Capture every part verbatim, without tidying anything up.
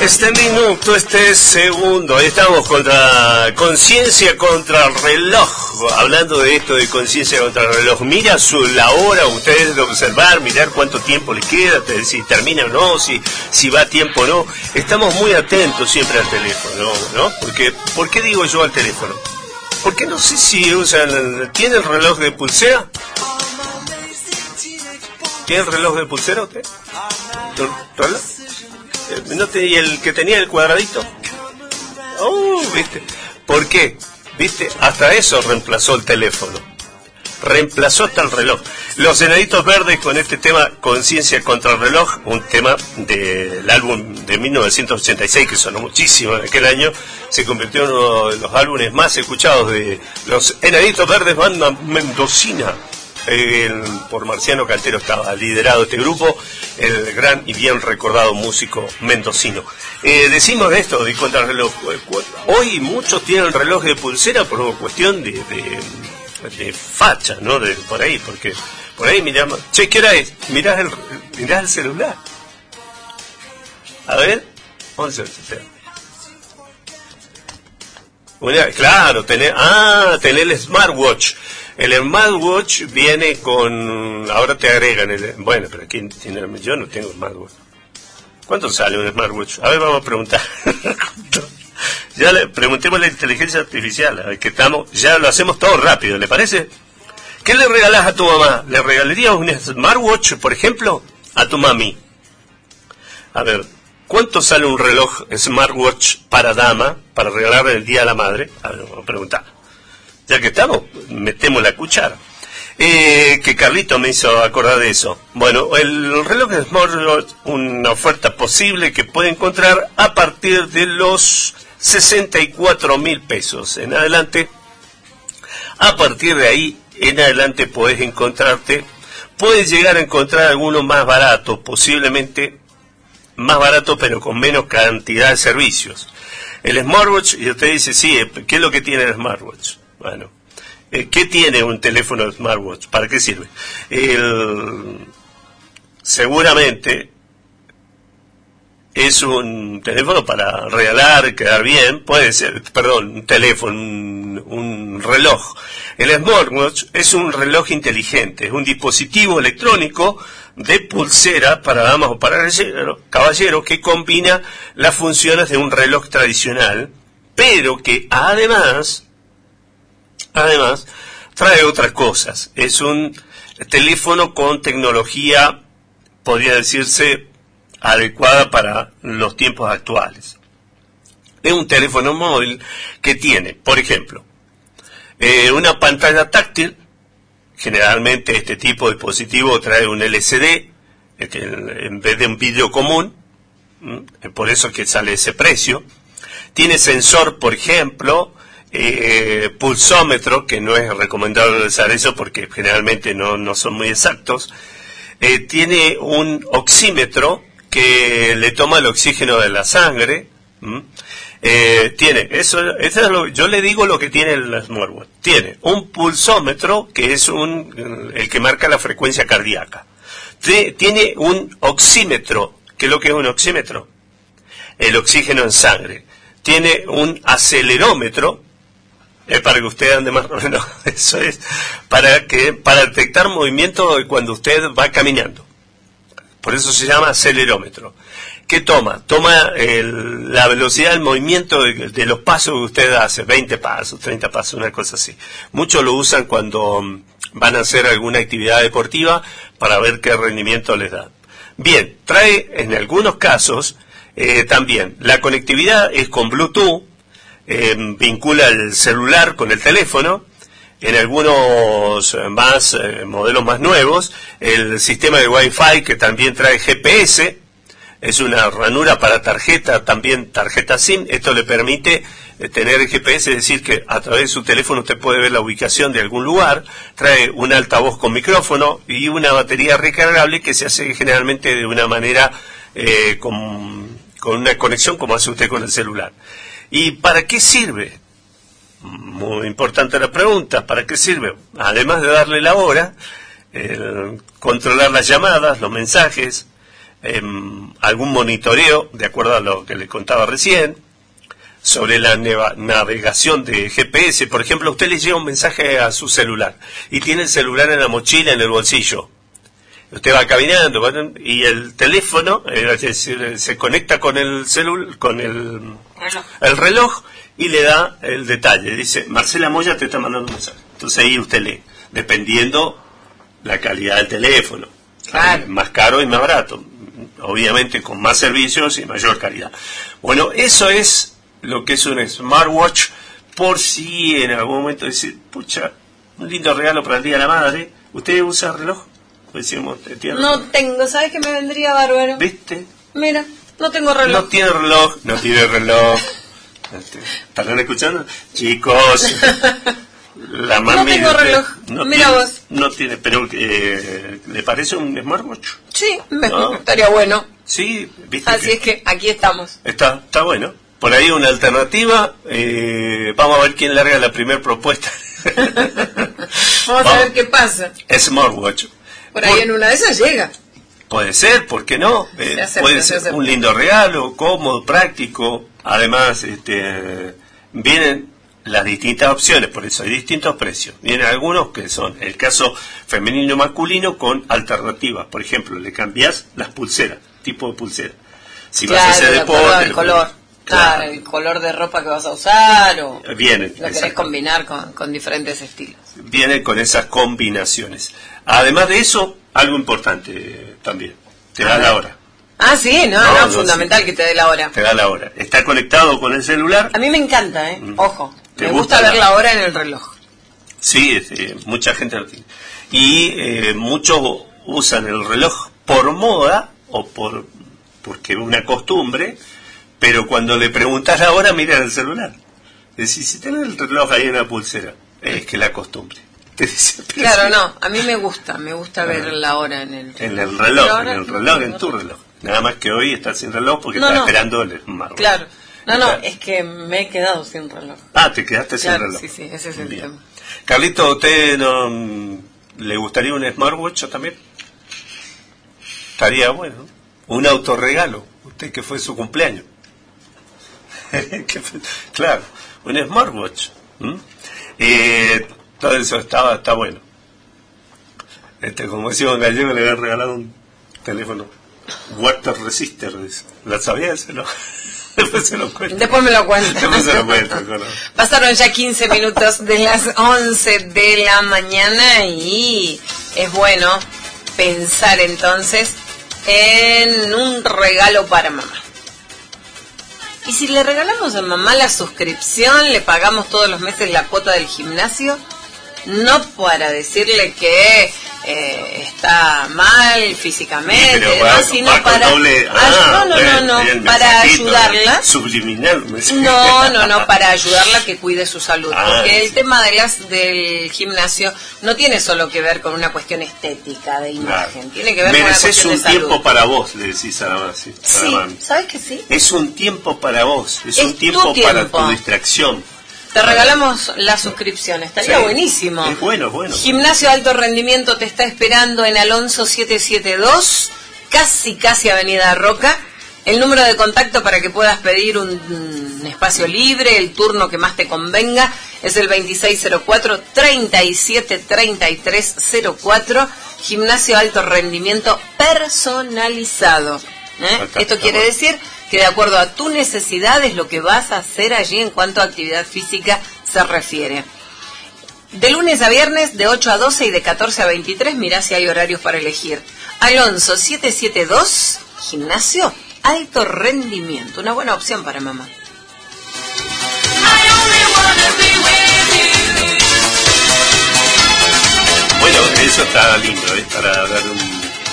Este minuto, este segundo, ahí estamos contra conciencia contra el reloj, hablando de esto de conciencia contra el reloj. Mira su, la hora, ustedes de observar, mirar cuánto tiempo les queda, si termina o no, si, si va a tiempo o no. Estamos muy atentos siempre al teléfono, ¿no? Porque, ¿por qué digo yo al teléfono? Porque no sé si usan, ¿tiene el reloj de pulsera? ¿Tiene el reloj de pulsera usted? ¿El reloj? ¿No te, ¿Y el que tenía el cuadradito? Oh, ¿viste? ¿Por qué? ¿Viste? Hasta eso reemplazó el teléfono. Reemplazó hasta el reloj. Los Enanitos Verdes con este tema Conciencia contra el reloj, un tema del álbum de mil novecientos ochenta y seis que sonó muchísimo en aquel año, se convirtió en uno de los álbumes más escuchados de los Enanitos Verdes, banda mendocina. El, por Marciano Cantero estaba liderado este grupo, el gran y bien recordado músico mendocino. Eh, decimos de esto, de contra el reloj. Hoy muchos tienen reloj de pulsera por cuestión de, de, de facha, ¿no? De, por ahí, porque por ahí miramos, che, ¿qué hora es? Mirás el, mirás el celular. A ver, once, Una, claro, tener, ah, tener el smartwatch. El smartwatch viene con, ahora te agregan el, bueno, pero aquí tiene, yo no tengo smartwatch. ¿Cuánto sale un smartwatch? A ver, vamos a preguntar. Ya le preguntemos a la inteligencia artificial, a ver, que estamos, ya lo hacemos todo rápido, ¿le parece? ¿Qué le regalás a tu mamá? ¿Le regalarías un smartwatch, por ejemplo, a tu mami? A ver, ¿cuánto sale un reloj smartwatch para dama, para regalarle el día a la madre? A ver, vamos a preguntar. Ya que estamos, metemos la cuchara. Eh, que Carlito me hizo acordar de eso. Bueno, el reloj de smartwatch, una oferta posible que puede encontrar a partir de los sesenta y cuatro mil pesos en adelante. A partir de ahí en adelante podés encontrarte, puedes llegar a encontrar alguno más barato, posiblemente más barato pero con menos cantidad de servicios. El smartwatch, y usted dice, sí, ¿qué es lo que tiene el smartwatch? Bueno, ¿qué tiene un teléfono smartwatch? ¿Para qué sirve? El, seguramente es un teléfono para regalar, quedar bien, puede ser, perdón, un teléfono, un, un reloj. El smartwatch es un reloj inteligente, es un dispositivo electrónico de pulsera para damas o para caballeros que combina las funciones de un reloj tradicional, pero que además Además, trae otras cosas. Es un teléfono con tecnología, podría decirse, adecuada para los tiempos actuales. Es un teléfono móvil que tiene, por ejemplo, eh, una pantalla táctil. Generalmente este tipo de dispositivo trae un L C D en vez de un vídeo común, por eso es que sale ese precio. Tiene sensor, por ejemplo, Eh, pulsómetro, que no es recomendable usar eso porque generalmente no, no son muy exactos. Eh, tiene un oxímetro que le toma el oxígeno de la sangre. ¿Mm? Eh, tiene, eso, eso es lo, yo le digo lo que tiene el smartwatch. Tiene un pulsómetro que es un, el que marca la frecuencia cardíaca. Tiene un oxímetro, ¿qué es lo que es un oxímetro? El oxígeno en sangre. Tiene un acelerómetro. Es para que usted ande más o menos, eso es, para que para detectar movimiento cuando usted va caminando. Por eso se llama acelerómetro. ¿Qué toma? Toma el, la velocidad del movimiento de, de los pasos que usted hace, veinte pasos, treinta pasos, una cosa así. Muchos lo usan cuando van a hacer alguna actividad deportiva para ver qué rendimiento les da. Bien, trae en algunos casos eh, también, la conectividad es con Bluetooth. Eh, vincula el celular con el teléfono. En algunos más eh, modelos más nuevos, el sistema de Wi-Fi que también trae G P S, es una ranura para tarjeta, también tarjeta SIM. Esto le permite eh, tener el G P S, es decir, que a través de su teléfono usted puede ver la ubicación de algún lugar. Trae un altavoz con micrófono y una batería recargable que se hace generalmente de una manera eh, con, con una conexión como hace usted con el celular. ¿Y para qué sirve? Muy importante la pregunta, ¿para qué sirve? Además de darle la hora, el controlar las llamadas, los mensajes, eh, algún monitoreo, de acuerdo a lo que le contaba recién, sobre la neva- navegación de G P S. Por ejemplo, usted le llega un mensaje a su celular y tiene el celular en la mochila, en el bolsillo. Usted va caminando y el teléfono, es decir, se conecta con el celular, con el reloj. el reloj y le da el detalle. Dice, Marcela Moya te está mandando un mensaje. Entonces ahí usted lee, dependiendo la calidad del teléfono. Claro. Más caro y más barato. Obviamente con más servicios y mayor calidad. Bueno, eso es lo que es un smartwatch, por si en algún momento dice, pucha, un lindo regalo para el Día de la Madre. ¿Usted usa reloj? Decimos, no tengo, ¿sabes qué me vendría bárbaro? ¿Viste? Mira, no tengo reloj. No tiene reloj, no tiene reloj. ¿Están escuchando? Chicos, la mami... No tengo reloj, no mira tiene, vos. No tiene, pero eh, ¿le parece un smartwatch? Sí, me, ¿No? estaría bueno. Sí, ¿viste? Así que es que aquí estamos. Está, está bueno. Por ahí una alternativa. Eh, vamos a ver quién larga la primera propuesta. Vamos, Vamos a ver qué pasa. Smartwatch. Por ahí Por, en una de esas llega. Puede ser, ¿por qué no? Eh, acepta, puede ser un lindo regalo, cómodo, práctico. Además, este, vienen las distintas opciones, por eso hay distintos precios. Vienen algunos que son el caso femenino y masculino con alternativas. Por ejemplo, le cambias las pulseras, tipo de pulsera. Si claro, vas a hacer deporte... El color, claro, claro, el color de ropa que vas a usar o vienen, lo querés combinar con, con diferentes estilos. Vienen con esas combinaciones. Además de eso, algo importante también, te da la hora. Ah, sí, no, no, no, no fundamental sí. Que te dé la hora. Te da la hora. Está conectado con el celular. A mí me encanta, ¿eh? Ojo, me gusta, gusta ver la hora en el reloj. Sí, sí, mucha gente lo tiene. Y eh, muchos usan el reloj por moda o por porque es una costumbre, pero cuando le preguntas la hora, miran el celular. Decís, si tenés el reloj ahí en la pulsera, es que la costumbre. Dice, claro, sí. No, a mí me gusta, me gusta ah, ver la hora en el reloj. En el reloj, ahora, en el reloj, en tu reloj. Nada más que hoy estás sin reloj porque no, estás no. esperando el smartwatch. Claro, no, no, es que me he quedado sin reloj. Ah, te quedaste claro, sin reloj. Sí, sí, ese es el Bien. tema. Carlito, ¿usted no, le gustaría un smartwatch también? Estaría bueno. Un autorregalo, usted que fue su cumpleaños. Claro, un smartwatch. ¿Mm? Eh, todo eso estaba, está bueno. Este, como decimos en gallego, le habían regalado un teléfono water resistor. ¿La sabía ese? No. Después se lo cuento. Después me lo cuento. Después se lo cuento. ¿No? Pasaron ya quince minutos de las once de la mañana y es bueno pensar entonces en un regalo para mamá. Y si le regalamos a mamá la suscripción, le pagamos todos los meses la cuota del gimnasio, no para decirle que eh, está mal físicamente, sí, va, no, sino para doble, ah, no, no, no, no, no para ayudarla. Subliminal. No, no, no, para ayudarla a que cuide su salud. Ah, porque sí. El tema de las del gimnasio no tiene solo que ver con una cuestión estética de imagen, claro. Tiene que ver Mereces con una cuestión un de salud. tiempo para vos, le decís a la sí, sí, ¿sabes que sí? Es un tiempo para vos, es, es un tiempo, tiempo para tu distracción. Te regalamos la suscripción, estaría sí, buenísimo. Es bueno, bueno. Gimnasio Alto Rendimiento te está esperando en Alonso setecientos setenta y dos, casi, casi Avenida Roca. El número de contacto para que puedas pedir un, un espacio libre, el turno que más te convenga, es el veintiséis cero cuatro, treinta y siete treinta y tres cero cuatro. Gimnasio Alto Rendimiento personalizado. ¿Eh? Acá, Esto quiere bueno. decir que de acuerdo a tu necesidad es lo que vas a hacer allí en cuanto a actividad física se refiere. De lunes a viernes de ocho a doce y de catorce a veintitrés, mirá si hay horarios para elegir. Alonso setecientos setenta y dos, Gimnasio Alto Rendimiento, una buena opción para mamá. Bueno, eso está lindo, ¿eh? Para dar un...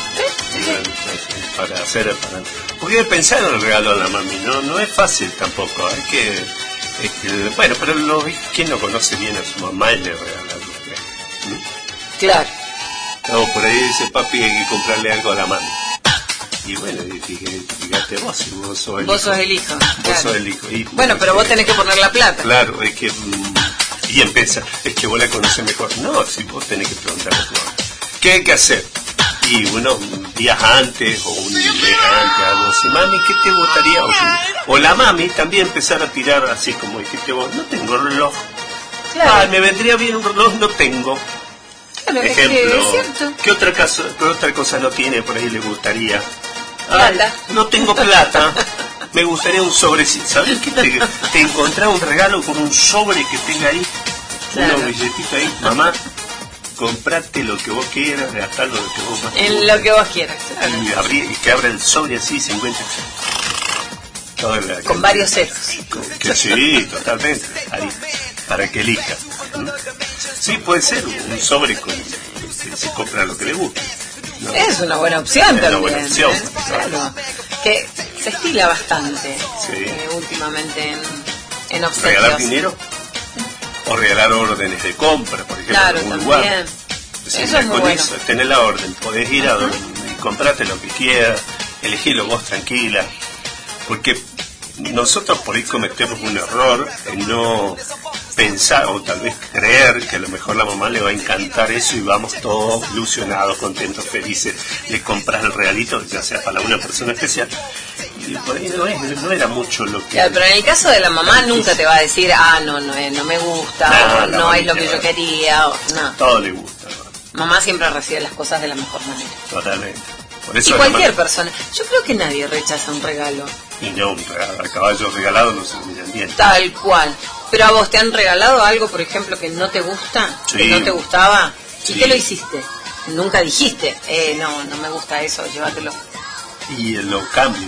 para hacer para, porque hay que pensar en el regalo a la mami, no no es fácil tampoco, hay que, es que bueno, pero lo, ¿quién no conoce bien a su mamá y le regala algo? ¿Mm? Claro. O por ahí dice, papi, hay que comprarle algo a la mami. Y bueno, fíjate vos, vos sos el vos hijo. Sos el hijo. Vos claro. sos el hijo. Y, bueno, pero vos tenés que poner la plata. Claro, es que... Y empieza, es que vos la conocés mejor. No, si vos tenés que preguntarle a tu mamá. ¿Qué hay que hacer? Y uno... días antes o un mes antes, algo así. Mami, ¿qué te gustaría? O, si, o la mami también empezar a tirar así como dijiste vos, no tengo reloj. Claro. Ah, me vendría bien un reloj, no tengo. Claro, ejemplo, es que es cierto. ¿Qué otra, cosa, ¿Qué otra cosa no tiene por ahí le gustaría? Plata. Ah, no tengo plata. Me gustaría un sobrecito. ¿Sabes qué? Te, te encontrás un regalo con un sobre que tenga ahí, claro. Unos billetitos ahí. Mamá, comprate lo que vos quieras, gastarlo lo que vos más En lo que vos quieras. Claro. Y, abrí, y que abra el sobre así, se encuentra. La, con varios ceros. Que sí, totalmente. Ahí, para que elija. ¿Mm? Sí, puede ser un sobre con que se compra lo que le guste. ¿No? Es una buena opción es también. Una buena opción, ¿eh? Claro. Que se estila bastante sí. eh, últimamente en, en obsequios. ¿Regalar dinero? O regalar órdenes de compra, por ejemplo, claro, en algún también. lugar. Eso es muy con bueno. eso, tenés la orden, podés ir a donde y comprarte lo que quieras, elegirlo vos tranquila, porque nosotros por ahí cometemos un error en no pensar o tal vez creer que a lo mejor la mamá le va a encantar eso y vamos todos ilusionados, contentos, felices, le compras el regalito, ya sea para una persona especial. Y por ahí no, es, no era mucho lo que... Claro, pero en el caso de la mamá nunca te va a decir, ah, no, no, no me gusta, no, o, no, no es lo que yo quería, o, no. Todo le gusta. ¿No? Mamá siempre recibe las cosas de la mejor manera. Totalmente. Por eso y cualquier mamá... persona. Yo creo que nadie rechaza un regalo. Y no, un regalo, al caballo regalado no se miran bien. Tal cual. Pero a vos te han regalado algo, por ejemplo, que no te gusta, sí. que no te gustaba, ¿y sí. qué lo hiciste? Nunca dijiste, eh, no, no me gusta eso, llévatelo. Y lo cambio.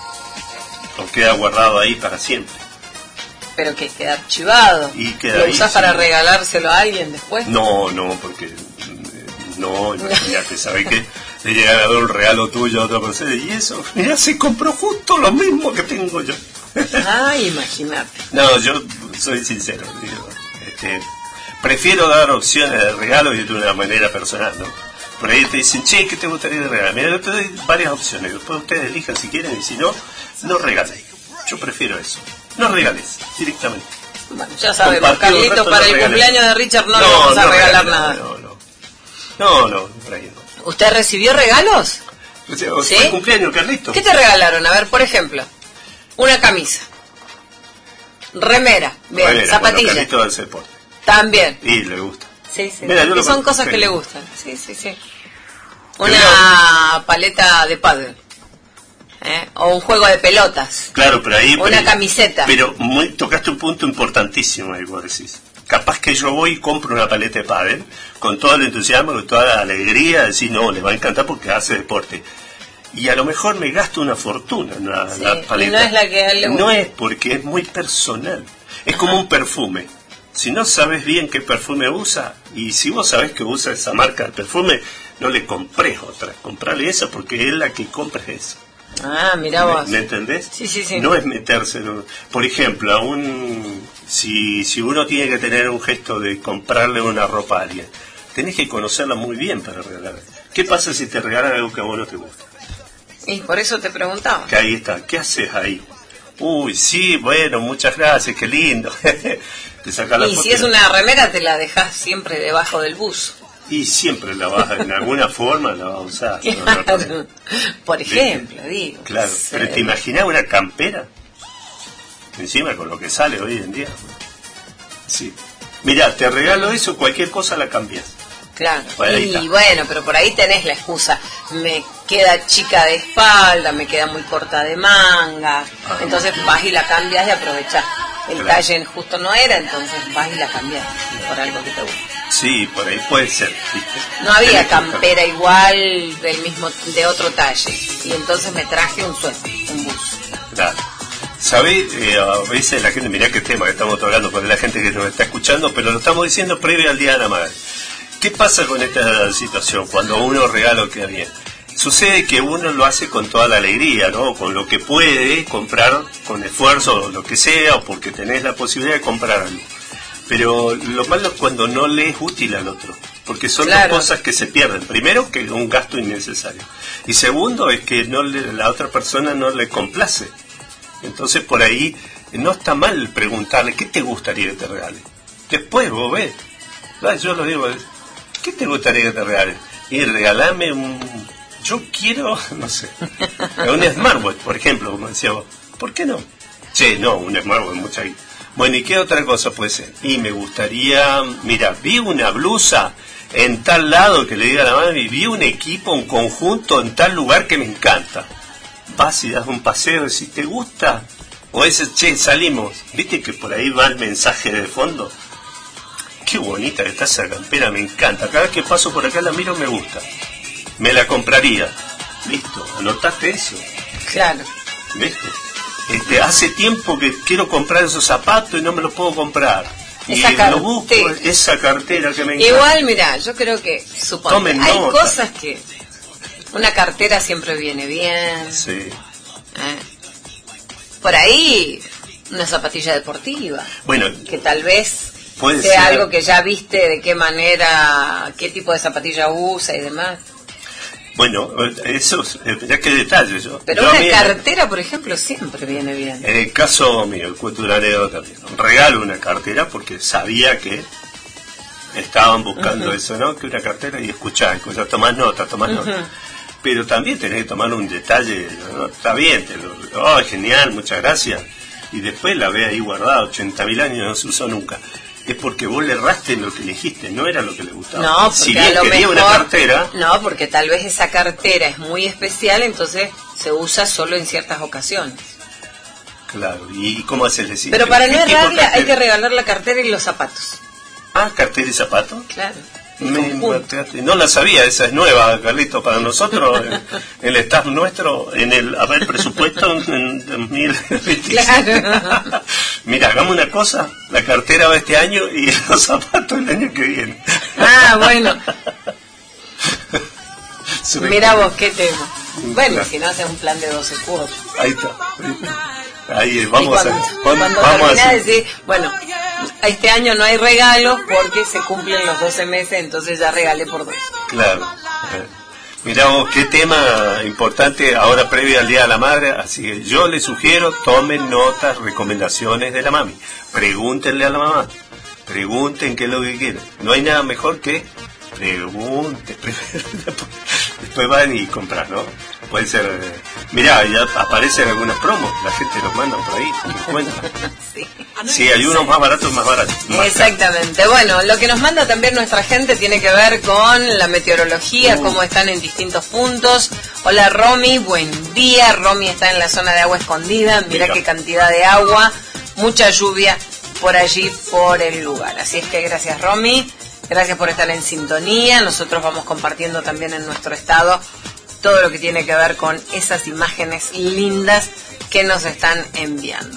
Lo queda guardado ahí para siempre. Pero que queda archivado. Y queda ¿Lo ahí, usás sí. para regalárselo a alguien después? No, no, porque no, imagínate, ¿sabes qué? Le llega a dar un regalo tuyo a otra persona y eso, mira, se compró justo lo mismo que tengo yo. Ay, imagínate. No, yo soy sincero, digo, este, prefiero dar opciones de regalo y de una manera personal, ¿no? Por ahí te dicen, che, ¿qué te gustaría de regalar? Mira, yo te doy varias opciones, después ustedes elijan si quieren y si no, no regalen. Yo prefiero eso. No regales, directamente. Bueno, ya sabemos, Carlito, para el cumpleaños de Richard no, no le vamos a no regalar regale, nada. No, no, no, no, por ahí no. ¿Usted recibió regalos? O sea, ¿sí? ¿El cumpleaños, Carlito? ¿Qué te regalaron? A ver, por ejemplo, una camisa, remera, bien, remera, zapatillas. Bueno, Carlito hace deporte. También. Y le gusta. Sí, sí. Mira, y son cosas que le gustan. Sí, sí, sí. Una no. paleta de pádel. ¿Eh? O un juego de pelotas. Claro, pero ahí... O una camiseta. Pero muy, tocaste un punto importantísimo ahí, vos decís. Capaz que yo voy y compro una paleta de pádel con todo el entusiasmo, con toda la alegría, decir, no, le va a encantar porque hace deporte. Y a lo mejor me gasto una fortuna en la, sí, la paleta. Y no es la que a él le gusta. No es porque es muy personal. Es Ajá. como un perfume. Si no sabes bien qué perfume usa, y si vos sabés que usa esa marca de perfume, no le comprés otra. Comprale esa porque es la que compra esa. Ah, mirá vos. ¿Me, ¿Me entendés? Sí, sí, sí. No es meterse en un... Por ejemplo, a un... si, si uno tiene que tener un gesto de comprarle una ropa a alguien, tenés que conocerla muy bien para regalarle. ¿Qué pasa si te regalan algo que a vos no te gusta? Y por eso te preguntaba. Que ahí está. ¿Qué haces ahí? Uy, sí, bueno, muchas gracias, qué lindo. Te saca la y foto si es una remera, te la dejas siempre debajo del buzo. Y siempre la vas, en alguna forma la vas a usar. Claro. ¿no? No, Por ejemplo, digo. Claro, sí. Pero ¿te imaginas una campera? Encima con lo que sale hoy en día. Sí. Mirá, te regalo eso, cualquier cosa la cambias. Claro, y bueno, pero por ahí tenés la excusa. Me queda chica de espalda, me queda muy corta de manga. Ah, entonces vas y la cambias y aprovechás. El claro. talle justo no era, entonces vas y la cambias por algo que te gusta. Sí, por ahí puede ser, ¿viste? No había campera igual del mismo, de otro talle. Y entonces me traje un suéter, un buzo. Claro. ¿Sabés? Eh, a veces la gente, mirá qué tema que estamos hablando con la gente que nos está escuchando, pero lo estamos diciendo previo al Día de la Madre. ¿Qué pasa con esta situación cuando uno regala queda bien? Sucede que uno lo hace con toda la alegría, ¿no? Con lo que puede comprar, con esfuerzo o lo que sea, o porque tenés la posibilidad de comprar algo. Pero lo malo es cuando no le es útil al otro, porque son claro. dos cosas que se pierden. Primero, que es un gasto innecesario. Y segundo, es que no le, la otra persona no le complace. Entonces, por ahí, no está mal preguntarle, ¿qué te gustaría que te regale? Después vos ves. Yo lo digo, ¿qué te gustaría que te regale? Y regalame un, yo quiero, no sé, un smartwatch, por ejemplo, como decía vos. ¿Por qué no? Che, no, un smartwatch, mucha guita. Bueno, ¿y qué otra cosa puede ser? Y me gustaría, mira, vi una blusa en tal lado que le diga a la madre, y vi un equipo, un conjunto en tal lugar que me encanta. Vas y das un paseo y si te gusta, o dices, che, salimos. ¿Viste que por ahí va el mensaje de fondo? Qué bonita que está esa campera, me encanta. Cada vez que paso por acá la miro, me gusta. Me la compraría. Listo, anotaste eso. Claro. ¿Viste? Este, hace tiempo que quiero comprar esos zapatos y no me los puedo comprar. Esa y cartera. Lo busco, esa cartera que me encanta. Igual, mira, yo creo que, supongo, hay nota. cosas que... Una cartera siempre viene bien. Sí. ¿Eh? Por ahí, una zapatilla deportiva. Bueno, que tal vez puede sea ser algo que ya viste, de qué manera, qué tipo de zapatilla usa y demás. Bueno, eso, ya qué detalle yo. Pero yo una mí, cartera, por ejemplo, siempre viene bien. En el caso mío, el cuento de una anécdota también. Regalo una cartera porque sabía que estaban buscando uh-huh. eso, ¿no? Que una cartera y escuchar, escuchar, tomás nota, tomás uh-huh. nota. Pero también tenés que tomar un detalle, ¿no? Está bien, te lo, oh, genial, muchas gracias. Y después la ve ahí guardada, ochenta mil años, no se usó nunca. Es porque vos le erraste en lo que elegiste, no era lo que le gustaba. No, porque si bien a lo quería mejor, una cartera... No, porque tal vez esa cartera es muy especial, entonces se usa solo en ciertas ocasiones. Claro, ¿y cómo haces decir? Pero para no errarle hay que regalar la cartera y los zapatos. Ah, ¿cartera y zapatos? Claro. Me, no la sabía, esa es nueva, Carlito, para nosotros, el, el staff nuestro, en el, a ver, presupuesto en dos mil veintiséis. Claro. Mira, hagamos una cosa, la cartera va este año y los zapatos el año que viene. Ah, bueno. Mira vos, qué tema. Bueno, claro. Si no haces un plan de doce cuotas. Ahí está. Ahí, está. Ahí vamos cuando, a cuando vamos termina a de decir, bueno, este año no hay regalo porque se cumplen los doce meses, entonces ya regalé por dos. Claro. Eh. Mirá vos, qué tema importante ahora previo al Día de la Madre, así que yo les sugiero, tomen notas, recomendaciones de la mami. Pregúntenle a la mamá, pregunten qué es lo que quieren. No hay nada mejor que pregunten, después van y compran, ¿no? Puede ser, eh, mirá, ya aparecen algunas promos, la gente los manda por ahí, se cuenta. Sí. Sí, hay unos más baratos, más baratos. Más Exactamente. Caro. Bueno, lo que nos manda también nuestra gente tiene que ver con la meteorología, uh. cómo están en distintos puntos. Hola Romy, buen día. Romy está en la zona de agua escondida. Mirá Mira. qué cantidad de agua, mucha lluvia por allí, por el lugar. Así es que gracias Romy, gracias por estar en sintonía. Nosotros vamos compartiendo también en nuestro estado todo lo que tiene que ver con esas imágenes lindas que nos están enviando.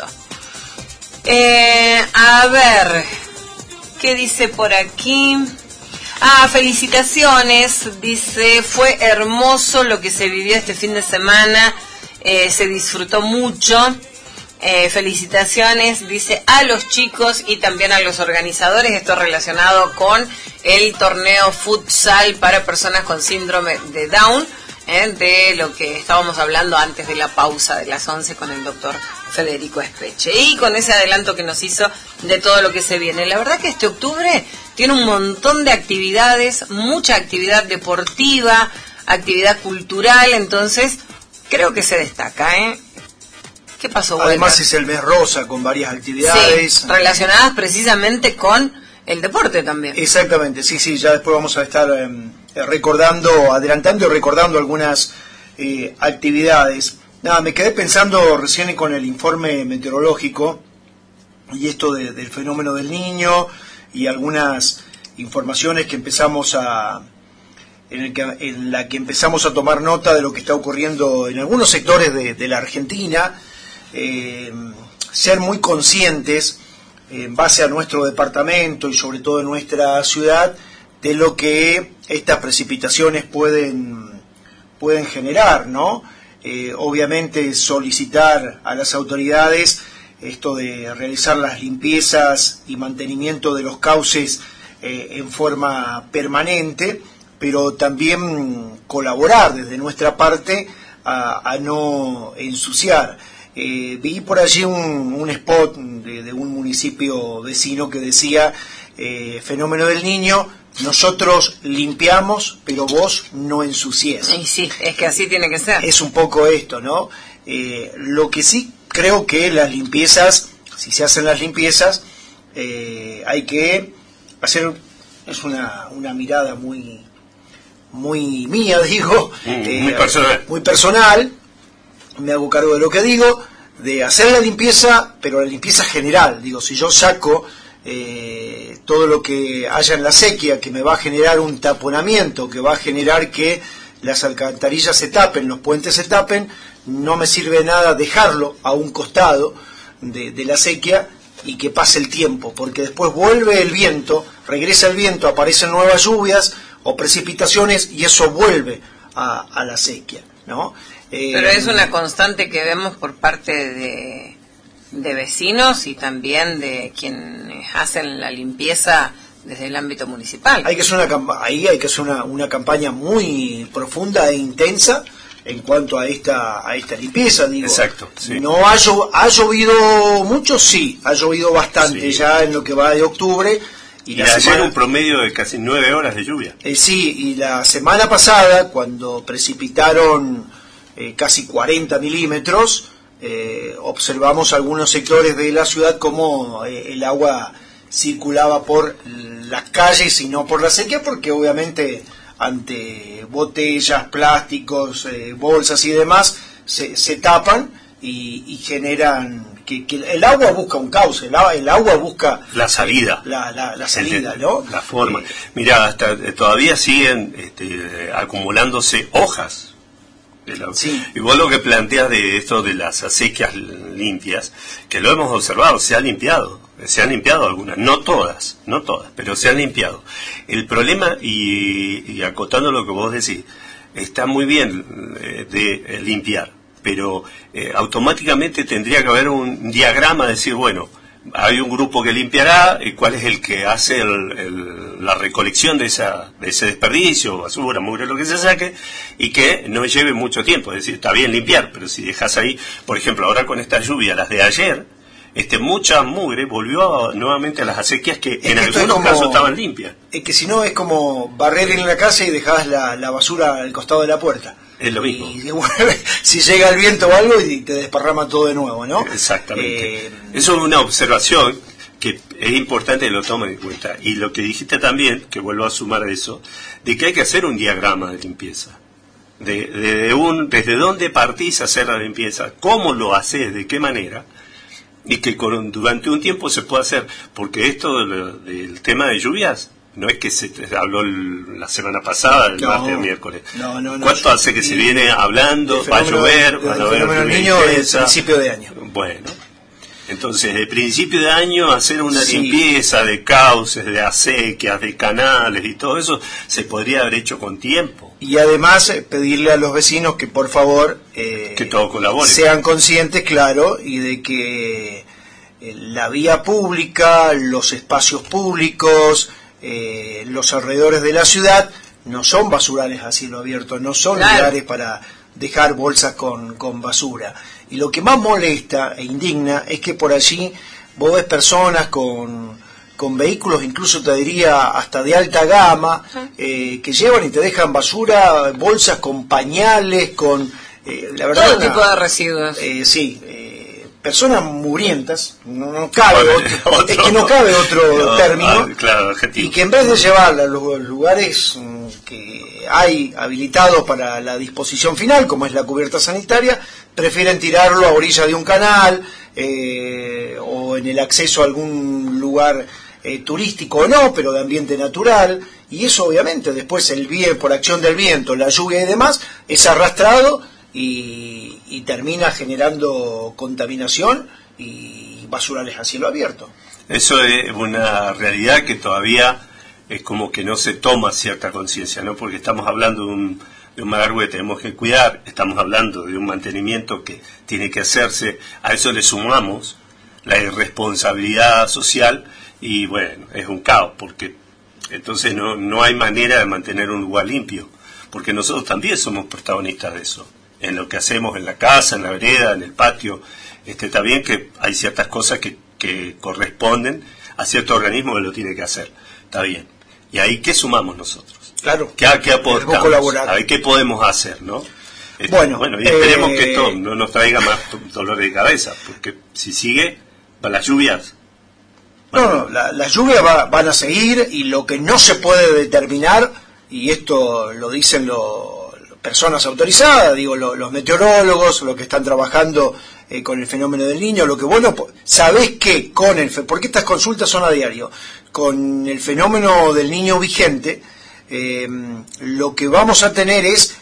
Eh, a ver, ¿qué dice por aquí? Ah, felicitaciones, dice, fue hermoso lo que se vivió este fin de semana, eh, se disfrutó mucho. Eh, felicitaciones, dice, a los chicos y también a los organizadores, esto relacionado con el torneo futsal para personas con síndrome de Down. ¿Eh? De lo que estábamos hablando antes de la pausa de las once con el doctor Federico Espeche y con ese adelanto que nos hizo de todo lo que se viene. La verdad que este octubre tiene un montón de actividades, mucha actividad deportiva, actividad cultural, entonces creo que se destaca, ¿eh? ¿Qué pasó, Walter? Además es el mes rosa con varias actividades. Sí, relacionadas precisamente con el deporte también. Exactamente, sí, sí, ya después vamos a estar eh, recordando, adelantando y recordando algunas eh, actividades. Nada, me quedé pensando recién con el informe meteorológico y esto de, del fenómeno del Niño y algunas informaciones que empezamos a en, el que, en la que empezamos a tomar nota de lo que está ocurriendo en algunos sectores de, de la Argentina, eh, ser muy conscientes en base a nuestro departamento y sobre todo en nuestra ciudad de lo que estas precipitaciones pueden pueden generar, ¿no? Eh, obviamente solicitar a las autoridades esto de realizar las limpiezas y mantenimiento de los cauces eh, en forma permanente, pero también colaborar desde nuestra parte a, a no ensuciar. Eh, vi por allí un, un spot de, de un municipio vecino que decía eh, fenómeno del Niño, nosotros limpiamos, pero vos no ensucies. Y sí, es que así tiene que ser. Es un poco esto, ¿no? Eh, lo que sí creo que las limpiezas, si se hacen las limpiezas, eh, hay que hacer, es una, una mirada muy, muy mía, digo, mm, eh, muy personal. Muy personal, me hago cargo de lo que digo, de hacer la limpieza, pero la limpieza general. Digo, si yo saco eh, todo lo que haya en la sequía, que me va a generar un taponamiento, que va a generar que las alcantarillas se tapen, los puentes se tapen, no me sirve de nada dejarlo a un costado de, de la sequía y que pase el tiempo, porque después vuelve el viento, regresa el viento, aparecen nuevas lluvias o precipitaciones y eso vuelve a, a la sequía, ¿no? Eh, Pero es una constante que vemos por parte de, de vecinos y también de quienes hacen la limpieza desde el ámbito municipal. Hay que hacer una, ahí hay que hacer una, una campaña muy profunda e intensa en cuanto a esta a esta limpieza, digo. Exacto, sí. No ha, llo, ha llovido mucho, sí, ha llovido bastante, sí, ya en lo que va de octubre. Y, y la ayer semana, un promedio de casi nueve horas de lluvia. Eh, sí, y la semana pasada, cuando precipitaron eh, casi cuarenta milímetros, eh, observamos algunos sectores de la ciudad como eh, el agua circulaba por las calles y no por la sequía, porque obviamente ante botellas, plásticos, eh, bolsas y demás, se, se tapan y, y generan que, que el agua busca un cauce, el, el agua busca la salida, la, la, la salida, ¿no? La forma. Eh, Mirá, hasta eh, todavía siguen este, acumulándose hojas. La, sí. Y vos lo que planteas de esto de las acequias limpias, que lo hemos observado, se ha limpiado. Se han limpiado algunas, no todas, no todas, pero se han limpiado. El problema, y, y acotando lo que vos decís, está muy bien eh, de eh, limpiar, pero eh, automáticamente tendría que haber un diagrama, decir, bueno, hay un grupo que limpiará, y cuál es el que hace el, el, la recolección de, esa, de ese desperdicio, basura, mugre, lo que se saque, y que no lleve mucho tiempo. Es decir, está bien limpiar, pero si dejas ahí, por ejemplo, ahora con esta lluvia, las de ayer, Este, mucha mugre volvió a, nuevamente a las acequias que es en que algunos como, casos estaban limpias. Es que si no es como barrer en la casa y dejás la, la basura al costado de la puerta. Es lo mismo. Y, y vuelve, si llega el viento o algo y te desparrama todo de nuevo, ¿no? Exactamente. Eh, Eso es una observación que es importante que lo tomen en cuenta. Y lo que dijiste también, que vuelvo a sumar a eso, de que hay que hacer un diagrama de limpieza. De, de, de un, desde dónde partís a hacer la limpieza, cómo lo haces, de qué manera, y que con, durante un tiempo se puede hacer, porque esto del, del tema de lluvias no es que se habló el, la semana pasada, el no, martes o miércoles. No, no, no, ¿Cuánto hace que se viene hablando? Va a llover, de, va a haber el niño es principio de año. Bueno, entonces de principio de año hacer una sí. limpieza de cauces, de acequias, de canales y todo eso se podría haber hecho con tiempo. Y además eh, pedirle a los vecinos que por favor eh, que todo colabore, sean conscientes, claro, y de que eh, la vía pública, los espacios públicos, eh, los alrededores de la ciudad no son basurales a cielo abierto, no son claro. lugares para dejar bolsas con, con basura. Y lo que más molesta e indigna es que por allí vos ves personas con, con vehículos, incluso te diría hasta de alta gama, eh, que llevan y te dejan basura, bolsas con pañales, con... Eh, la verdad, todo una, tipo de residuos. Eh, sí, eh, personas mugrientas, no, no cabe bueno, otro, otro, es que no cabe otro no, término, ah, claro, y que en vez de llevarla a los lugares que hay habilitados para la disposición final, como es la cubierta sanitaria, prefieren tirarlo a orilla de un canal eh, o en el acceso a algún lugar eh, turístico o no, pero de ambiente natural, y eso obviamente después el viento, por acción del viento, la lluvia y demás, es arrastrado y, y termina generando contaminación y basurales a cielo abierto. Eso es una realidad que todavía es como que no se toma cierta conciencia, ¿no? Porque estamos hablando de un, de un magargue que tenemos que cuidar, estamos hablando de un mantenimiento que tiene que hacerse, a eso le sumamos la irresponsabilidad social y bueno, es un caos, porque entonces no, no hay manera de mantener un lugar limpio, porque nosotros también somos protagonistas de eso, en lo que hacemos en la casa, en la vereda, en el patio. Este, está bien que hay ciertas cosas que, que corresponden a cierto organismo que lo tiene que hacer, está bien. Y ahí, ¿qué sumamos nosotros? Claro. ¿Qué, qué aportamos? Colaborar. A ver, ¿qué podemos hacer, no? Esto, Bueno, bueno, y esperemos eh, que esto no nos traiga más dolor de cabeza, porque si sigue, para las lluvias... No, no, la, las lluvias va, van a seguir, y lo que no se puede determinar, y esto lo dicen lo, lo, personas autorizadas, digo, lo, los meteorólogos, los que están trabajando eh, con el fenómeno del Niño, lo que bueno, sabés que con el, porque estas consultas son a diario, con el fenómeno del Niño vigente, eh, lo que vamos a tener es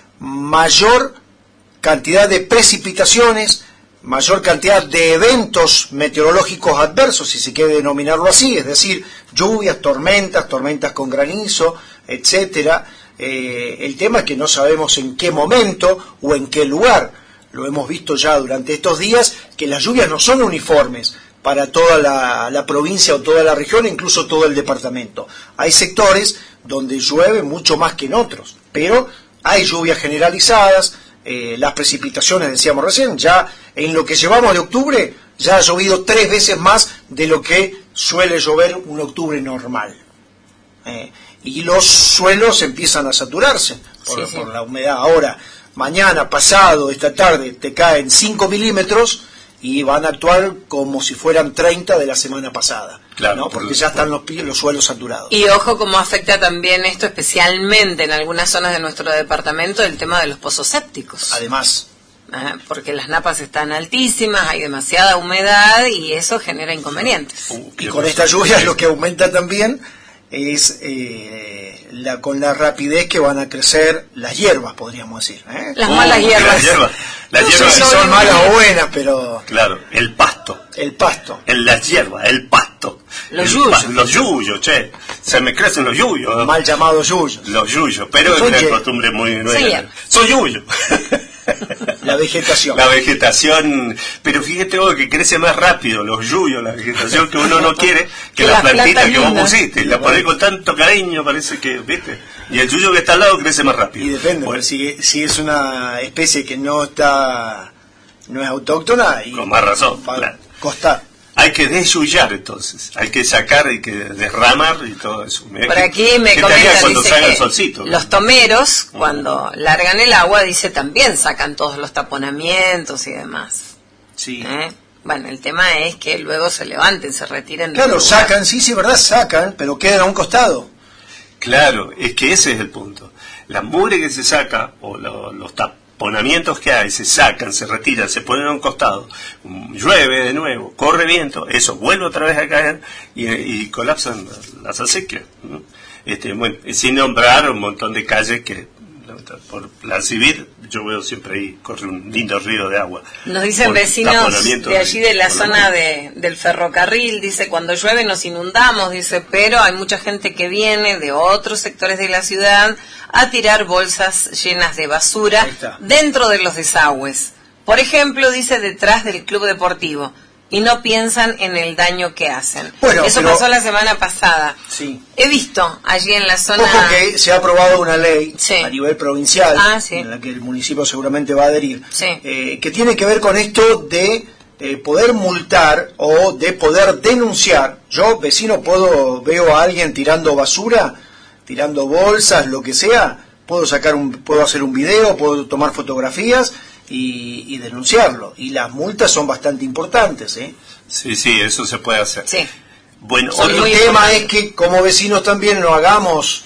mayor cantidad de precipitaciones, mayor cantidad de eventos meteorológicos adversos, si se quiere denominarlo así, es decir, lluvias, tormentas, tormentas con granizo, etcétera. Eh, el tema es que no sabemos en qué momento o en qué lugar. Lo hemos visto ya durante estos días, que las lluvias no son uniformes para toda la, la provincia o toda la región, incluso todo el departamento. Hay sectores donde llueve mucho más que en otros, pero hay lluvias generalizadas. Eh, las precipitaciones, decíamos recién, ya en lo que llevamos de octubre, ya ha llovido tres veces más de lo que suele llover un octubre normal. Eh, y los suelos empiezan a saturarse por, sí, sí. por la humedad. Ahora, mañana, pasado, esta tarde, te caen cinco milímetros y van a actuar como si fueran treinta de la semana pasada. Claro, ¿no? Porque ya están los, los suelos saturados. Y ojo cómo afecta también esto, especialmente en algunas zonas de nuestro departamento, el tema de los pozos sépticos. Además. Ajá, porque las napas están altísimas, hay demasiada humedad y eso genera inconvenientes. Uh, y con estas lluvias lo que aumenta también es eh, la, con la rapidez que van a crecer las hierbas, podríamos decir. ¿eh? Las uh, malas hierbas. Las hierbas, las no hierbas sé si son malas o buenas, pero... Claro, el pasto. El pasto. En las hierbas, el pasto. Los yuyos. Los yuyos, che. Se me crecen los yuyos. ¿no? Mal llamados yuyos. Los yuyos, pero es una costumbre muy nueva. Sí. Son yuyos. La vegetación. La vegetación, pero fíjate vos que crece más rápido los yuyos, la vegetación que uno no quiere, que, que la plantita que vos pusiste. La ponés con tanto cariño, parece que, ¿viste? Y el yuyo que está al lado crece más rápido. Y depende, bueno, si, si es una especie que no está, no es autóctona, y con más razón, va claro. a costar. Hay que desyullar entonces, hay que sacar, hay que derramar y todo eso. Mirá Por que, aquí me comentan, dice que solcito, los tomeros, uh-huh. cuando largan el agua, dice también sacan todos los taponamientos y demás. Sí. ¿Eh? Bueno, el tema es que luego se levanten, se retiren. Claro, sacan, sí, sí, verdad, sacan, pero quedan a un costado. Claro, es que ese es el punto. La mugre que se saca, o lo, los taponamientos, que hay, se sacan, se retiran, se ponen a un costado, llueve de nuevo, corre viento, eso vuelve otra vez a caer y, y colapsan las acequias, ¿no? Este, bueno, sin nombrar un montón de calles que por la civil yo veo siempre ahí corre un lindo río de agua. Nos dicen vecinos de allí de la zona de, del ferrocarril, dice, cuando llueve nos inundamos, dice, pero hay mucha gente que viene de otros sectores de la ciudad a tirar bolsas llenas de basura dentro de los desagües. Por ejemplo, dice, detrás del club deportivo. Y no piensan en el daño que hacen. Bueno, eso pero, pasó la semana pasada. Sí. He visto allí en la zona... Ojo que se ha aprobado una ley sí. a nivel provincial, ah, sí. en la que el municipio seguramente va a adherir, sí. eh, que tiene que ver con esto de eh, poder multar o de poder denunciar. Yo, vecino, puedo veo a alguien tirando basura, tirando bolsas, lo que sea, puedo sacar un, puedo hacer un video, puedo tomar fotografías... Y, y denunciarlo. Y las multas son bastante importantes, ¿eh? Sí, sí, eso se puede hacer. Sí. Bueno, otro tema importante. Es que como vecinos también no hagamos...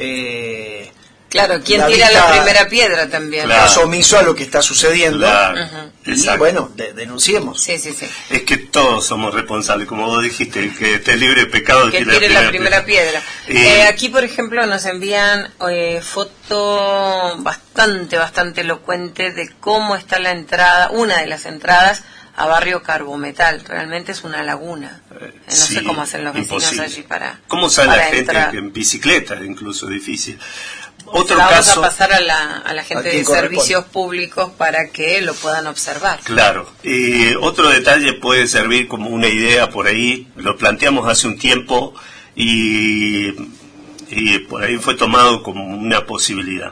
Eh, claro, ¿quién la tira vista, la primera piedra también? Claro. Caso omiso a lo que está sucediendo. Claro. Uh-huh. Y bueno, de, denunciemos. Sí, sí, sí. Es que todos somos responsables, como vos dijiste, el que esté libre de pecado... Que tire la primera piedra. piedra. Eh, eh, aquí, por ejemplo, nos envían eh, foto bastante, bastante elocuente de cómo está la entrada, una de las entradas a Barrio Carbometal. Realmente es una laguna. Eh, no sí, sé cómo hacen los vecinos imposible. Allí para ¿Cómo sale para la gente entrar? En bicicleta? Incluso difícil. Otro la caso, vamos a pasar a la, a la gente de servicios públicos para que lo puedan observar. Claro. Eh, otro detalle puede servir como una idea por ahí. Lo planteamos hace un tiempo y, y por ahí fue tomado como una posibilidad.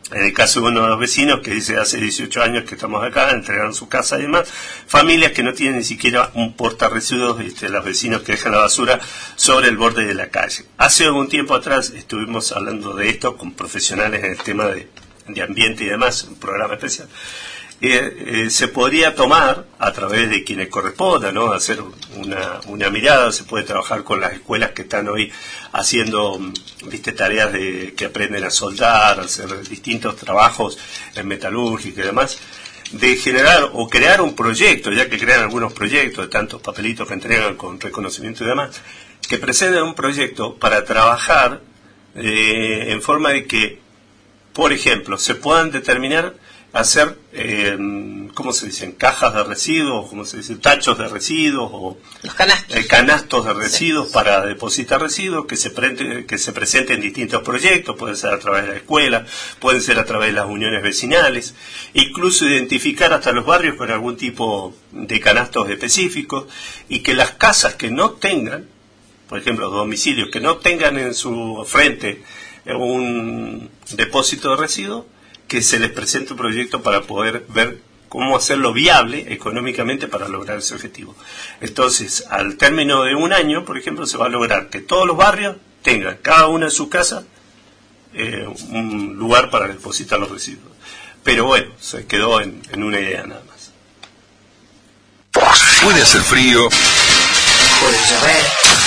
En el caso de uno de los vecinos que dice hace dieciocho años que estamos acá, entregaron su casa y demás, familias que no tienen ni siquiera un portarresiduos, este, los vecinos que dejan la basura sobre el borde de la calle. Hace algún tiempo atrás estuvimos hablando de esto con profesionales en el tema de, de ambiente y demás, un programa especial. Eh, eh, se podría tomar a través de quienes corresponda, ¿no? Hacer una, una mirada, se puede trabajar con las escuelas que están hoy haciendo, viste, tareas de que aprenden a soldar, hacer distintos trabajos en metalúrgica y demás, de generar o crear un proyecto, ya que crean algunos proyectos de tantos papelitos que entregan con reconocimiento y demás, que presenten un proyecto para trabajar eh, en forma de que, por ejemplo, se puedan determinar hacer, eh, ¿cómo se dicen? Cajas de residuos, ¿cómo se dice? Tachos de residuos o los canastos, eh, canastos de residuos, sí, para depositar residuos que se, pre que se presenten distintos proyectos, pueden ser a través de la escuela, pueden ser a través de las uniones vecinales, incluso identificar hasta los barrios con algún tipo de canastos específicos, y que las casas que no tengan, por ejemplo, los domicilios que no tengan en su frente un depósito de residuos, que se les presente un proyecto para poder ver cómo hacerlo viable económicamente para lograr ese objetivo. Entonces, al término de un año, por ejemplo, se va a lograr que todos los barrios tengan, cada uno en su casa, eh, un lugar para depositar los residuos. Pero bueno, se quedó en, en una idea nada más. Puede hacer frío, puede llover,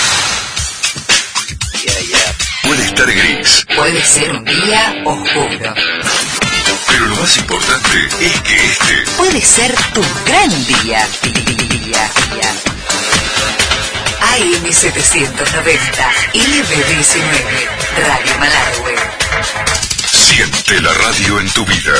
puede estar gris, puede ser un día oscuro. Pero lo más importante es que este puede ser tu gran día. día, día. A M setecientos noventa, L B diecinueve, Radio Malargüe. Siente la radio en tu vida.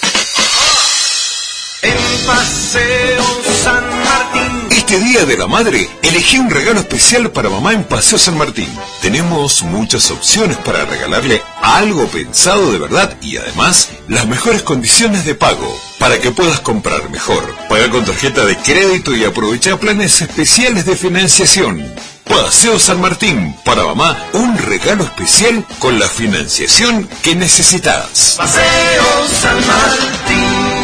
En Paseo San Martín. Este Día de la Madre, elegí un regalo especial para mamá en Paseo San Martín. Tenemos muchas opciones para regalarle algo pensado de verdad y además las mejores condiciones de pago para que puedas comprar mejor. Paga con tarjeta de crédito y aprovecha planes especiales de financiación. Paseo San Martín, para mamá, un regalo especial con la financiación que necesitas. Paseo San Martín.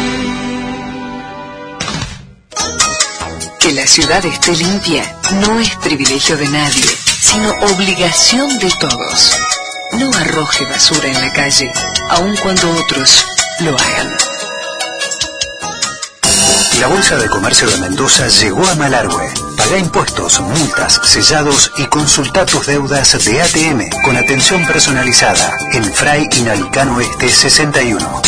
Que la ciudad esté limpia no es privilegio de nadie, sino obligación de todos. No arroje basura en la calle, aun cuando otros lo hagan. La Bolsa de Comercio de Mendoza llegó a Malargüe. Pagá impuestos, multas, sellados y consulta tus deudas de A T M con atención personalizada en Fray Inalicano Este sesenta y uno.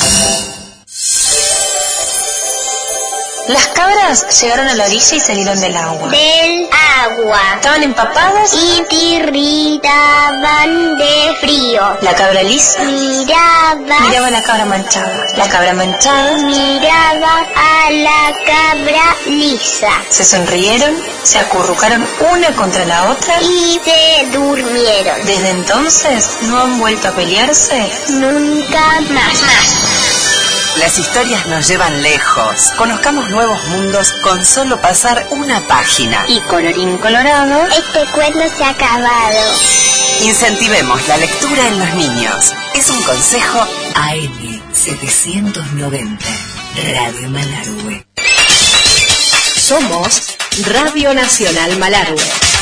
Las cabras llegaron a la orilla y salieron del agua. Del agua. Estaban empapadas y tirritaban de frío. La cabra lisa miraba, miraba a la cabra manchada. La cabra manchada miraba a la cabra lisa. Se sonrieron, se acurrucaron una contra la otra y se durmieron. Desde entonces no han vuelto a pelearse nunca más. más. Las historias nos llevan lejos. Conozcamos nuevos mundos con solo pasar una página. Y colorín colorado, este cuento se ha acabado. Incentivemos la lectura en los niños. Es un consejo A M setecientos noventa, Radio Malargüe. Somos Radio Nacional Malargüe.